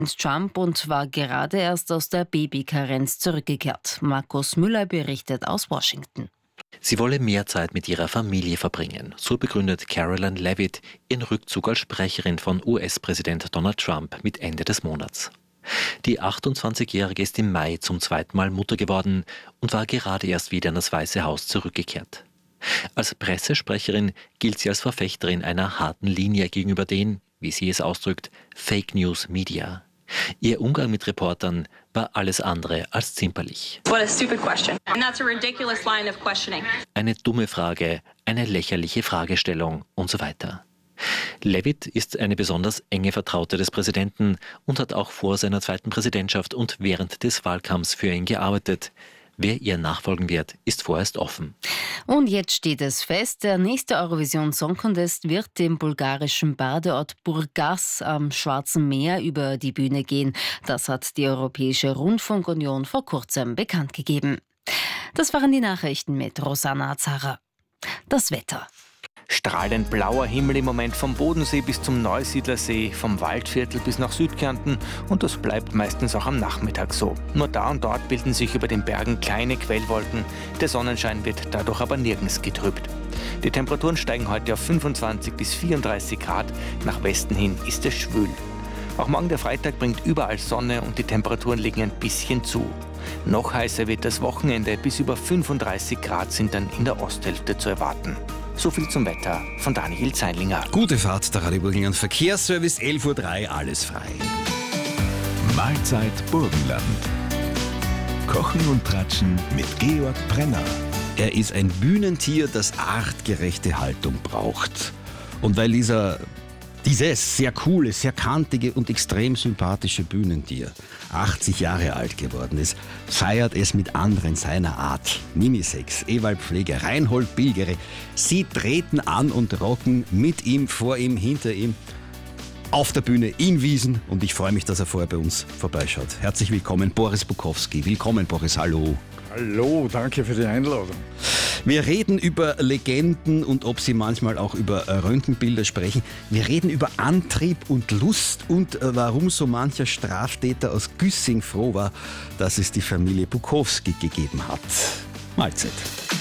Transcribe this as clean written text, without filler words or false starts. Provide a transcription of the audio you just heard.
Trump und war gerade erst aus der Babykarenz zurückgekehrt. Markus Müller berichtet aus Washington. Sie wolle mehr Zeit mit ihrer Familie verbringen. So begründet Caroline Leavitt ihren Rückzug als Sprecherin von US-Präsident Donald Trump mit Ende des Monats. Die 28-Jährige ist im Mai zum zweiten Mal Mutter geworden und war gerade erst wieder in das Weiße Haus zurückgekehrt. Als Pressesprecherin gilt sie als Verfechterin einer harten Linie gegenüber den, wie sie es ausdrückt, Fake News Media. Ihr Umgang mit Reportern war alles andere als zimperlich. What a stupid question. And that's a ridiculous line of questioning. Eine dumme Frage, eine lächerliche Fragestellung und so weiter. Leavitt ist eine besonders enge Vertraute des Präsidenten und hat auch vor seiner zweiten Präsidentschaft und während des Wahlkampfs für ihn gearbeitet. Wer ihr nachfolgen wird, ist vorerst offen. Und jetzt steht es fest, der nächste Eurovision Song Contest wird dem bulgarischen Badeort Burgas am Schwarzen Meer über die Bühne gehen. Das hat die Europäische Rundfunkunion vor kurzem bekannt gegeben. Das waren die Nachrichten mit Rosanna Azara. Das Wetter. Strahlend blauer Himmel im Moment vom Bodensee bis zum Neusiedlersee, vom Waldviertel bis nach Südkärnten und das bleibt meistens auch am Nachmittag so. Nur da und dort bilden sich über den Bergen kleine Quellwolken, der Sonnenschein wird dadurch aber nirgends getrübt. Die Temperaturen steigen heute auf 25 bis 34 Grad, nach Westen hin ist es schwül. Auch morgen der Freitag bringt überall Sonne und die Temperaturen legen ein bisschen zu. Noch heißer wird das Wochenende, bis über 35 Grad sind dann in der Osthälfte zu erwarten. So viel zum Wetter von Daniel Zeinlinger. Gute Fahrt, der Radio Burgenland Verkehrsservice, 11:03 Uhr, alles frei. Mahlzeit Burgenland. Kochen und Tratschen mit Georg Brenner. Er ist ein Bühnentier, das artgerechte Haltung braucht. Und weil dieses sehr coole, sehr kantige und extrem sympathische Bühnentier 80 Jahre alt geworden ist, feiert es mit anderen seiner Art. Minisex, Ewald Pfleger, Reinhold Bilgere, sie treten an und rocken mit ihm, vor ihm, hinter ihm, auf der Bühne in Wiesen und ich freue mich, dass er vorher bei uns vorbeischaut. Herzlich willkommen, Boris Bukowski. Willkommen, Boris, hallo. Hallo, danke für die Einladung. Wir reden über Legenden und ob sie manchmal auch über Röntgenbilder sprechen. Wir reden über Antrieb und Lust und warum so mancher Straftäter aus Güssing froh war, dass es die Familie Bukowski gegeben hat. Mahlzeit.